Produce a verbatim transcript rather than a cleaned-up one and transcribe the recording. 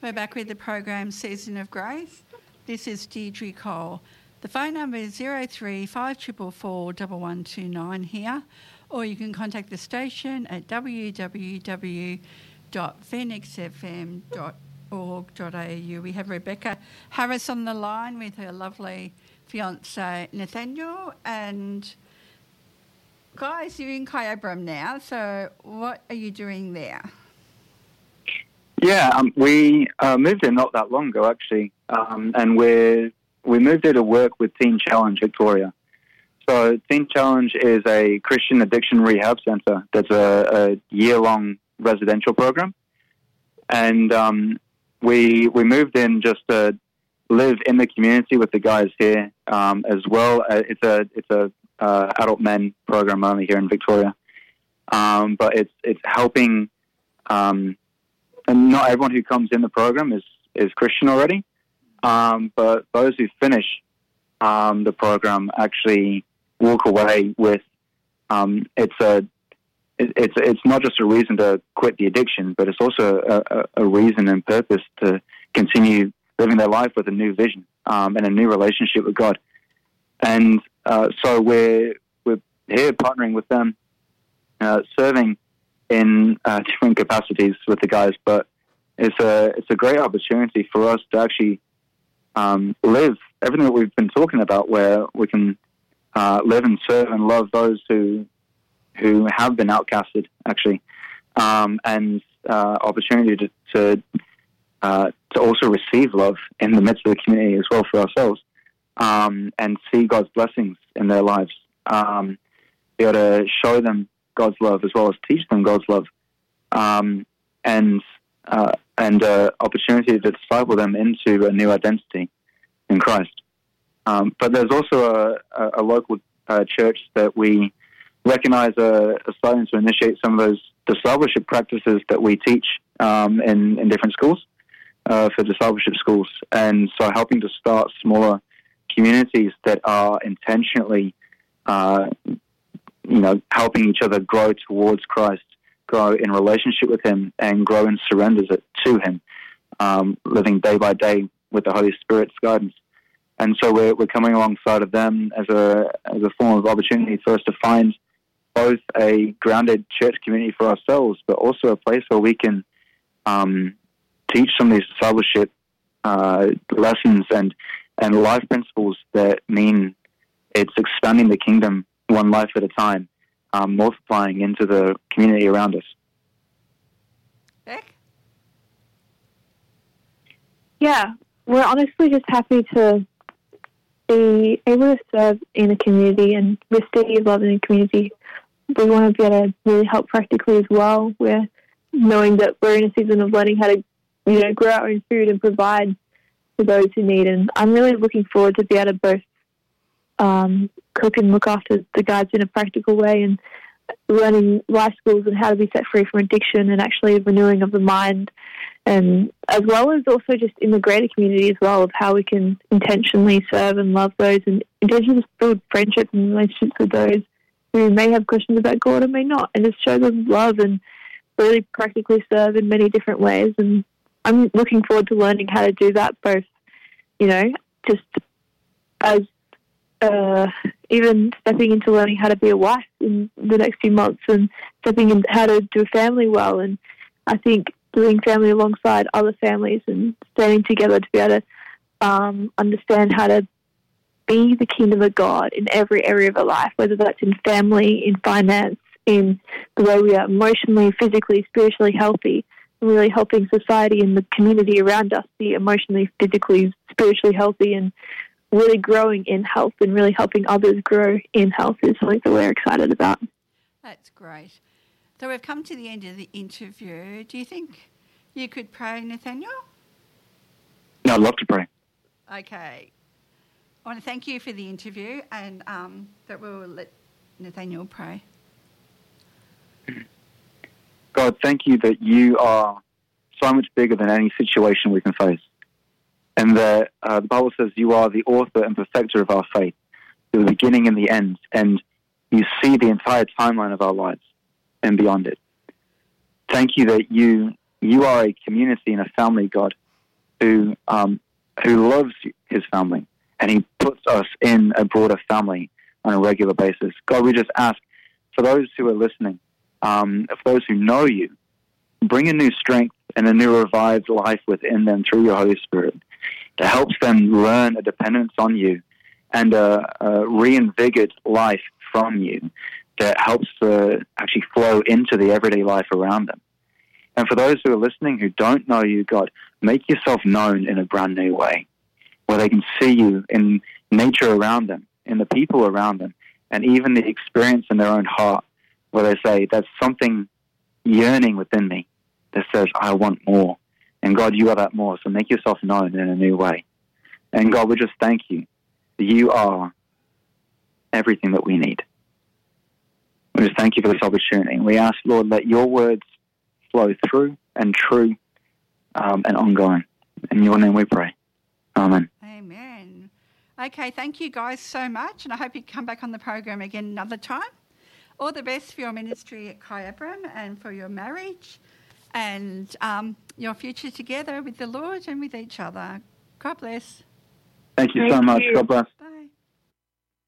We're back with the program Season of Grace. This is Deirdre Cole. The phone number is zero three five four four four one one two nine here, or you can contact the station at w w w dot phoenix f m dot org dot a u. We have Rebecca Harris on the line with her lovely fiancé Nathaniel. And guys, you're in Kyabram now, so what are you doing there? Yeah, um, we uh, moved there not that long ago, actually, um, and we're, we moved there to work with Teen Challenge Victoria. So Teen Challenge is a Christian addiction rehab centre that's a, a year-long residential program, and um, we we moved in just to live in the community with the guys here, um, as well. Uh, it's a it's a uh, adult men program only here in Victoria, um, but it's it's helping. Um, And not everyone who comes in the program is, is Christian already, um, but those who finish um, the program actually walk away with um, it's a it, it's it's not just a reason to quit the addiction, but it's also a, a, a reason and purpose to continue living their life with a new vision um, and a new relationship with God. And uh, so we're we're here partnering with them, uh, serving in uh, different capacities with the guys, but it's a it's a great opportunity for us to actually um, live everything that we've been talking about, where we can uh, live and serve and love those who who have been outcasted, actually, um, and uh, opportunity to to, uh, to also receive love in the midst of the community as well for ourselves, um, and see God's blessings in their lives, um, be able to show them God's love as well as teach them God's love, um, and uh, and uh, opportunity to disciple them into a new identity in Christ. Um, but there's also a, a, a local uh, church that we recognize are, are starting to initiate some of those discipleship practices that we teach um, in, in different schools uh, for discipleship schools, and so helping to start smaller communities that are intentionally uh, you know, helping each other grow towards Christ, grow in relationship with Him, and grow in surrenders to Him, um, living day by day with the Holy Spirit's guidance. And so we're we're coming alongside of them as a as a form of opportunity for us to find both a grounded church community for ourselves, but also a place where we can um, teach some of these discipleship uh, lessons and and life principles that mean it's expanding the kingdom one life at a time, um, multiplying into the community around us. Beck? Yeah, we're honestly just happy to be able to serve in the community and receive love in the community. We want to be able to really help practically as well. We're knowing that we're in a season of learning how to, you know, grow our own food and provide for those who need. And I'm really looking forward to be able to both um, cook and look after the guys in a practical way, and learning life skills and how to be set free from addiction, and actually renewing of the mind, and as well as also just in the greater community as well, of how we can intentionally serve and love those, and just build friendships and relationships with those who may have questions about God or may not, and just show them love and really practically serve in many different ways. And I'm looking forward to learning how to do that, both, you know, just as Uh, even stepping into learning how to be a wife in the next few months, and stepping into how to do family well. And I think doing family alongside other families and standing together to be able to um, understand how to be the kingdom of God in every area of our life, whether that's in family, in finance, in the way we are emotionally, physically, spiritually healthy, and really helping society and the community around us be emotionally, physically, spiritually healthy, and really growing in health and really helping others grow in health is something that we're excited about. That's great. So we've come to the end of the interview. Do you think you could pray, Nathaniel? No, I'd love to pray. Okay. I want to thank you for the interview, and um, that we'll let Nathaniel pray. God, thank you that you are so much bigger than any situation we can face. And that uh, the Bible says you are the author and perfecter of our faith, the beginning and the end, and you see the entire timeline of our lives and beyond it. Thank you that you you are a community and a family, God, who um, who loves his family, and he puts us in a broader family on a regular basis. God, we just ask for those who are listening, um, for those who know you, bring a new strength and a new revived life within them through your Holy Spirit that helps them learn a dependence on you and a, a reinvigorated life from you that helps to actually flow into the everyday life around them. And for those who are listening who don't know you, God, make yourself known in a brand new way, where they can see you in nature around them, in the people around them, and even the experience in their own heart, where they say, there's something yearning within me that says, I want more. And God, you are that more, so make yourself known in a new way. And God, we just thank you that you are everything that we need. We just thank you for this opportunity. We ask, Lord, let your words flow through and true um, and ongoing. In your name we pray. Amen. Amen. Okay, thank you guys so much, and I hope you come back on the program again another time. All the best for your ministry at Kyabram and for your marriage and um, your future together with the Lord and with each other. God bless. Thank you Thank so much. you. God bless. Bye.